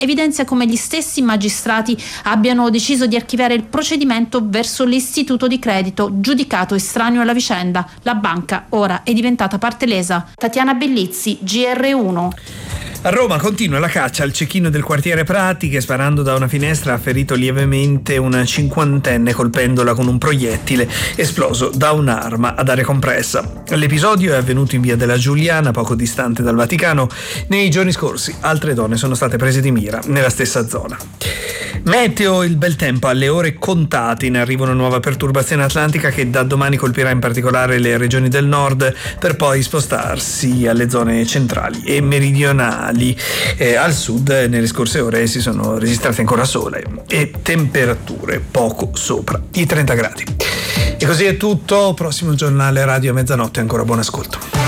evidenzia come gli stessi magistrati abbiano deciso di archiviare il procedimento verso l'istituto di credito giudicato estraneo alla vicenda. La banca ora è diventata parte lesa. Tatiana Bellizzi, GR1. A Roma continua la caccia al cecchino del quartiere Prati che, sparando da una finestra, ha ferito lievemente una cinquantenne colpendola con un proiettile esploso da un'arma ad aria compressa. L'episodio è avvenuto in via della Giuliana, poco distante dal Vaticano. Nei giorni scorsi altre donne sono state prese di mira nella stessa zona. Meteo, il bel tempo alle ore contate. In arrivo una nuova perturbazione atlantica che da domani colpirà in particolare le regioni del nord per poi spostarsi alle zone centrali e meridionali. Al sud nelle scorse ore si sono registrate ancora sole e temperature poco sopra i 30 gradi. E così è tutto, prossimo giornale radio a mezzanotte, ancora buon ascolto.